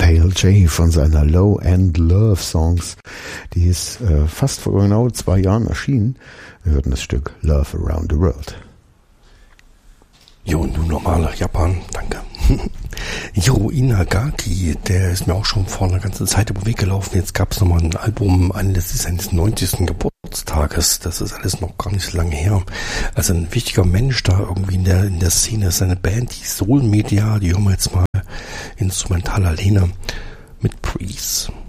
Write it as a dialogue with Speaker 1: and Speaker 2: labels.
Speaker 1: ALJ von seiner Low-End Love Songs. Die ist fast vor genau 2 Jahren erschienen. Wir hörten das Stück Love Around the World.
Speaker 2: Jo, nun normaler Japan, danke. Jo, Inagaki, der ist mir auch schon vor einer ganzen Zeit über den Weg gelaufen. Jetzt gab es nochmal ein Album anlässlich seines 90. Geburtstages. Das ist alles noch gar nicht so lange her. Also ein wichtiger Mensch da irgendwie in der Szene ist eine Band, die Soul Media. Die hören wir jetzt mal instrumentaler Lehne mit Breeze.